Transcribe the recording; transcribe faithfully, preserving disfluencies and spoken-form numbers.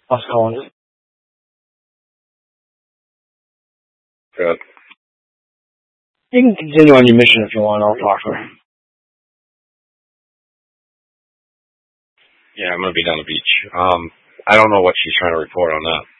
How's it going? Good. You can continue on your mission if you want. I'll talk to her. Yeah, I'm gonna be down the beach. Um, I don't know what she's trying to report on that.